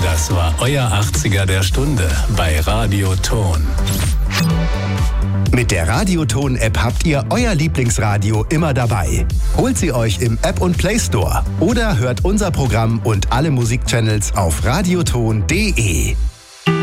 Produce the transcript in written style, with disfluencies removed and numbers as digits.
Das war euer 80er der Stunde bei Radio Ton. Mit der Radio Ton App habt ihr euer Lieblingsradio immer dabei. Holt sie euch im App und Play Store oder hört unser Programm und alle Musikchannels auf radioton.de.